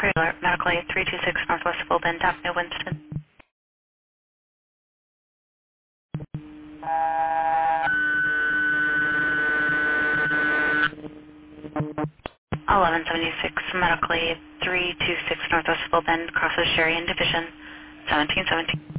Pre-alert, medical aid 326 Northwest Full Bend Avenue, Winston. 1176 medical aid 326 Northwest Full Bend, crosses Sherry and Division, 1717.